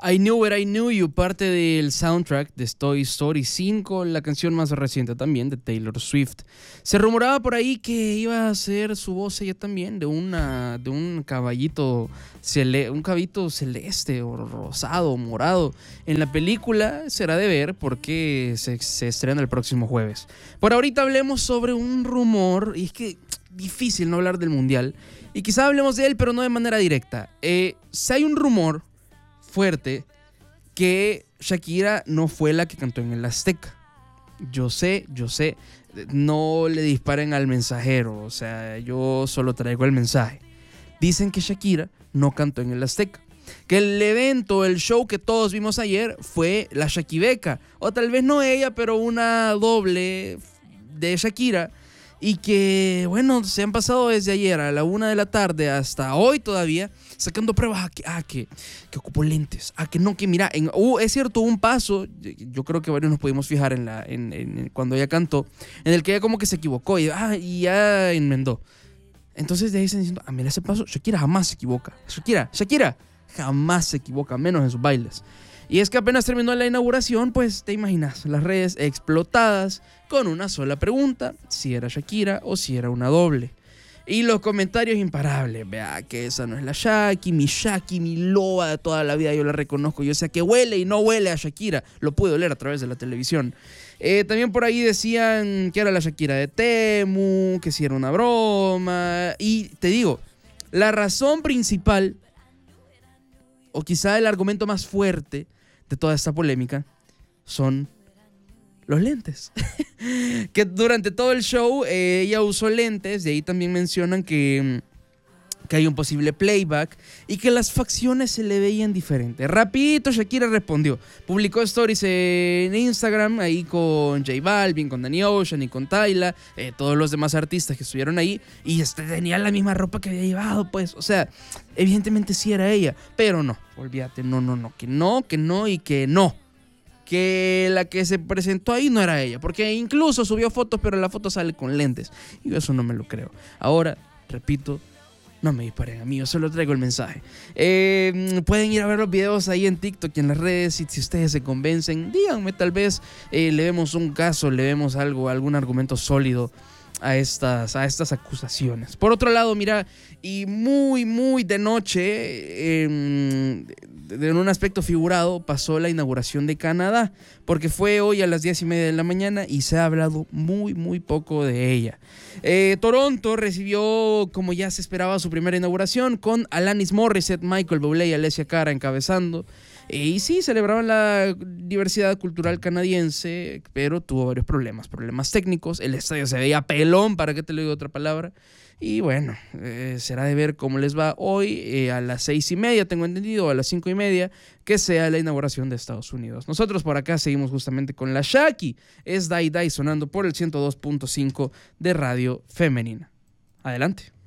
I Knew What I Knew You, parte del soundtrack de Toy Story 5, la canción más reciente también de Taylor Swift. Se rumoraba por ahí que iba a ser su voz ella también de un caballito celeste o rosado o morado. En la película será de ver porque se estrena el próximo jueves. Por ahorita hablemos sobre un rumor, y es que difícil no hablar del mundial, y quizá hablemos de él pero no de manera directa. Si hay un rumor fuerte que Shakira no fue la que cantó en el Azteca. Yo sé, no le disparen al mensajero, o sea, yo solo traigo el mensaje. Dicen que Shakira no cantó en el Azteca, que el evento, el show que todos vimos ayer fue la Shakibeca, o tal vez no ella, pero una doble de Shakira. Y que, bueno, se han pasado desde ayer a la 1 de la tarde hasta hoy todavía sacando pruebas que ocupó lentes, que no, que mira, es cierto, un paso, yo creo que varios nos pudimos fijar en cuando ella cantó, en el que ella como que se equivocó y ya enmendó. Entonces de ahí están diciendo, mira ese paso, Shakira jamás se equivoca. Shakira jamás se equivoca, menos en sus bailes. Y es que apenas terminó la inauguración, pues te imaginas, las redes explotadas con una sola pregunta, si era Shakira o si era una doble. Y los comentarios imparables, vea que esa no es la Shaki, mi loba de toda la vida, yo la reconozco, yo sé que huele y no huele a Shakira, lo pude oler a través de la televisión. También por ahí decían que era la Shakira de Temu, que si era una broma, y te digo, la razón principal, o quizá el argumento más fuerte de toda esta polémica, son los lentes. Que durante todo el show ella usó lentes, de ahí también mencionan que hay un posible playback y que las facciones se le veían diferentes. Rapidito Shakira respondió, publicó stories en Instagram ahí con J Balvin, con Danny Ocean y con Tyla, todos los demás artistas que estuvieron ahí, y tenía la misma ropa que había llevado, pues, o sea, evidentemente sí era ella, pero no, olvídate, no, que no y que no. Que la que se presentó ahí no era ella, porque incluso subió fotos, pero la foto sale con lentes, y yo eso no me lo creo. Ahora, repito, no me disparen a mí, yo solo traigo el mensaje. Pueden ir a ver los videos ahí en TikTok y en las redes, y si ustedes se convencen, díganme, tal vez le vemos un caso, le vemos algún argumento sólido a estas acusaciones. Por otro lado, mira, y muy de noche, en un aspecto figurado, pasó la inauguración de Canadá, porque fue hoy a las 10:30 de la mañana y se ha hablado muy poco de ella. Toronto recibió, como ya se esperaba, su primera inauguración con Alanis Morissette, Michael Bublé y Alessia Cara encabezando. Y sí, celebraban la diversidad cultural canadiense, pero tuvo varios problemas técnicos. El estadio se veía pelón, ¿para qué te le digo otra palabra? Y bueno, será de ver cómo les va hoy a las 6:30, tengo entendido, a las 5:30, que sea la inauguración de Estados Unidos. Nosotros por acá seguimos justamente con la Shaki, es Dai Dai sonando por el 102.5 de Radio Femenina. Adelante.